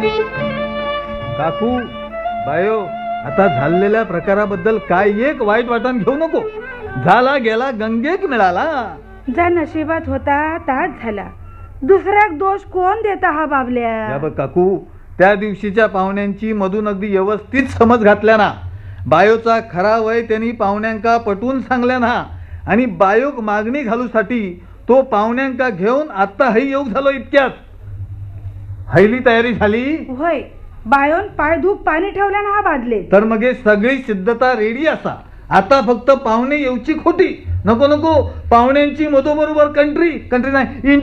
काकू बायो, आता झालेल्या प्रकाराबद्दल काय एक वाईट वाटण घेऊ नको. झाला गेला गंगेक मिळाला. ज्या नशिबात होता ताच झाला. दुसरा दोष कोण देता हा बाबल्या. या बघ काकू, त्या दिवशीच्या पाहुण्यांची मधून अगदी व्यवस्थित समज घातल्या ना. बायोचा खरा वय त्यांनी पाहुण्यांका पटवून सांगल्या ना. आणि बायोक मागणी घालूसाठी तो पाहुण्यांका घेऊन आता हई येऊ झालो. इतक्यात हैली तयारी झाली होय. बायोन पाय धूप पाणी ठेवल्या ना हा बादले. तर मग हे सगळी सिद्धता रेडी असा. आता फक्त पाहुणे येऊची खोटी. नको नको, पाहुण्यांची मधोबरोबर कंट्री नाही